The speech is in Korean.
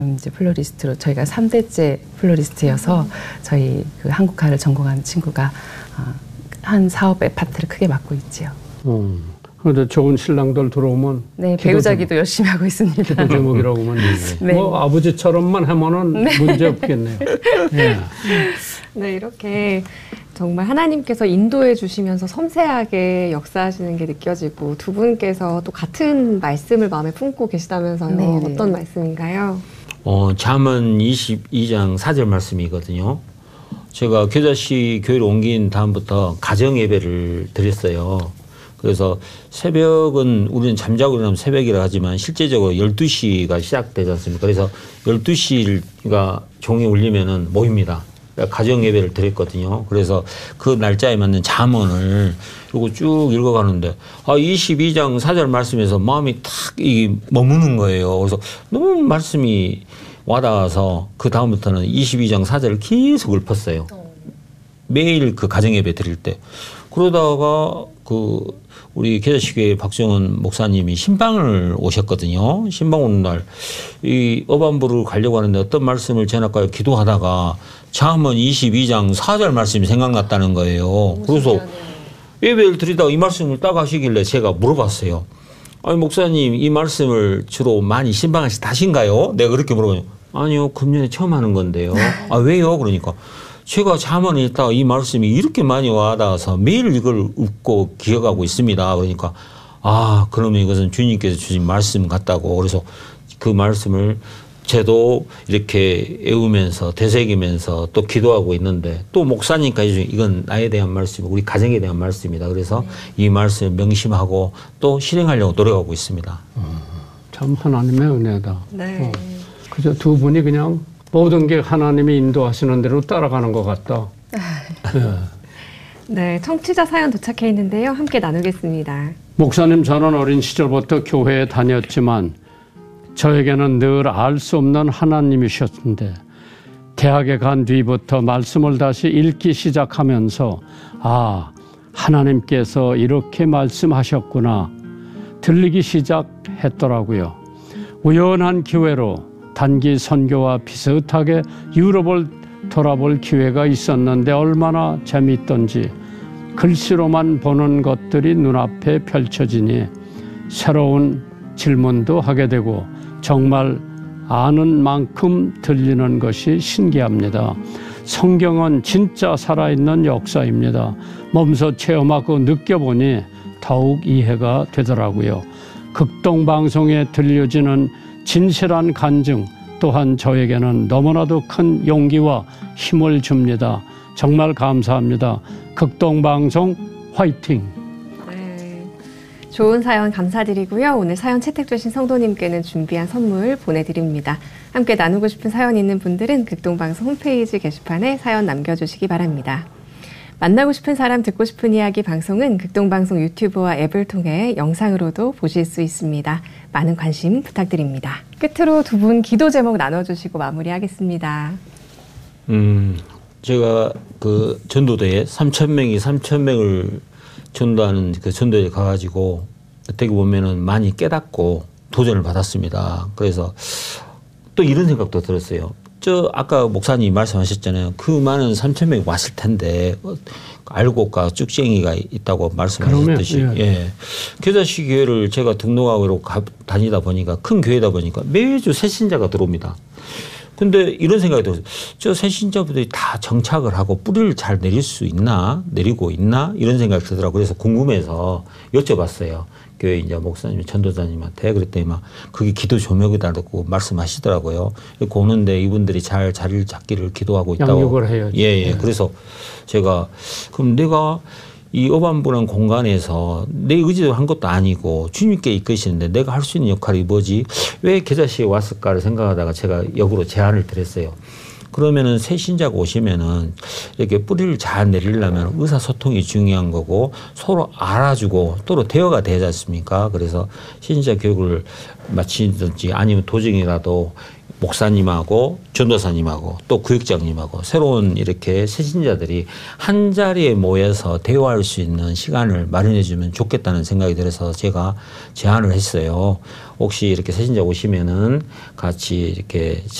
이제 플로리스트로 저희가 3대째 플로리스트여서 저희 그 한국화를 전공한 친구가 한 사업의 파트를 크게 맡고 있지요. 그런데 좋은 신랑들 들어오면 네, 배우자기도 열심히 하고 있습니다. 기도 제목이라고만 네. 뭐 아버지처럼만 하면은 네. 문제 없겠네요. 네. 네, 이렇게 정말 하나님께서 인도해 주시면서 섬세하게 역사하시는 게 느껴지고 두 분께서 또 같은 말씀을 마음에 품고 계시다면서요. 네. 어떤 말씀인가요? 잠언 22장 4절 말씀이거든요. 제가 교자씨 교회로 옮긴 다음부터 가정 예배를 드렸어요. 그래서 새벽은 우리는 잠자고 일어나면 새벽이라 하지만 실제적으로 12시가 시작되지 않습니까? 그래서 12시가 종이 울리면은 모입니다. 가정 예배를 드렸거든요. 그래서 그 날짜에 맞는 잠언을 이러고 쭉 읽어가는데 22장 4절 말씀에서 마음이 탁 머무는 거예요. 그래서 너무 말씀이 와닿아서 그 다음부터는 22장 4절을 계속 읊었어요. 매일 그 가정 예배 드릴 때. 그러다가 우리 개자식교회 박정은 목사님이 신방을 오셨거든요. 신방 오는 날 이 어반부를 가려고 하는데 어떤 말씀을 전할까요? 기도하다가 잠언 22장 4절 말씀이 생각났다는 거예요. 그래서 예배를 드리다가 이 말씀을 딱 하시길래 제가 물어봤어요. 아니 목사님 이 말씀을 주로 많이 신방하신가요? 내가 그렇게 물어보니 아니요 금년에 처음 하는 건데요. 아 왜요? 그러니까 제가 잠언을 읽다가 이 말씀이 이렇게 많이 와닿아서 매일 이걸 읽고 기억하고 있습니다. 그러니까 그러면 이것은 주님께서 주신 말씀 같다고. 그래서 그 말씀을 저도 이렇게 애우면서 되새기면서 또 기도하고 있는데 또 목사님까지 이건 나에 대한 말씀이고 우리 가정에 대한 말씀이다. 그래서 이 말씀을 명심하고 또 실행하려고 노력하고 있습니다. 참 하나님의 은혜다. 네. 그저 두 분이 그냥 모든 게 하나님이 인도하시는 대로 따라가는 것 같다. 네. 네, 청취자 사연 도착해 있는데요. 함께 나누겠습니다. 목사님, 저는 어린 시절부터 교회에 다녔지만 저에게는 늘 알 수 없는 하나님이셨는데 대학에 간 뒤부터 말씀을 다시 읽기 시작하면서 하나님께서 이렇게 말씀하셨구나 들리기 시작했더라고요. 우연한 기회로 단기 선교와 비슷하게 유럽을 돌아볼 기회가 있었는데 얼마나 재미있던지 글씨로만 보는 것들이 눈앞에 펼쳐지니 새로운 질문도 하게 되고 정말 아는 만큼 들리는 것이 신기합니다. 성경은 진짜 살아있는 역사입니다. 몸소 체험하고 느껴보니 더욱 이해가 되더라고요. 극동방송에 들려지는 진실한 간증 또한 저에게는 너무나도 큰 용기와 힘을 줍니다. 정말 감사합니다. 극동방송 화이팅! 네, 좋은 사연 감사드리고요. 오늘 사연 채택되신 성도님께는 준비한 선물 보내드립니다. 함께 나누고 싶은 사연 있는 분들은 극동방송 홈페이지 게시판에 사연 남겨주시기 바랍니다. 만나고 싶은 사람 듣고 싶은 이야기 방송은 극동방송 유튜브와 앱을 통해 영상으로도 보실 수 있습니다. 많은 관심 부탁드립니다. 끝으로 두 분 기도 제목 나눠주시고 마무리하겠습니다. 제가 그 전도대에 3,000명을 전도하는 그 전도에 가가지고 어떻게 보면은 많이 깨닫고 도전을 받았습니다. 그래서 또 이런 생각도 들었어요. 아까 목사님 말씀하셨잖아요. 그 많은 3,000명이 왔을 텐데 알고 가 쭉쟁이가 있다고 말씀하셨듯이 교자식 교회를 제가 등록하고 다니다 보니까 큰 교회다 보니까 매주 새 신자가 들어옵니다. 근데 이런 생각이 들었어요. 저 새 신자분들이 다 정착을 하고 뿌리를 잘 내리고 있나 이런 생각이 들더라고요. 그래서 궁금해서 여쭤봤어요. 교회 이제 목사님, 전도사님한테. 그랬더니 그게 기도 조명이다라고 말씀하시더라고요. 오는데 이분들이 잘 자리를 잡기를 기도하고 있다고. 양육을 해야지. 예. 그래서 제가 그럼 내가 이 어반부란 공간에서 내 의지로 한 것도 아니고 주님께 이끄시는데 내가 할 수 있는 역할이 뭐지? 왜 계자시에 왔을까를 생각하다가 제가 역으로 제안을 드렸어요. 그러면은 새 신자가 오시면은 이렇게 뿌리를 잘 내리려면 의사소통이 중요한 거고 서로 알아주고 서로 대화가 되지 않습니까? 그래서 신자 교육을 마치든지 아니면 도중이라도 목사님하고 전도사님하고 또 구역장님하고 새로운 이렇게 새신자들이 한 자리에 모여서 대화할 수 있는 시간을 마련해 주면 좋겠다는 생각이 들어서 제가 제안을 했어요. 혹시 이렇게 새신자 오시면은 같이 이렇게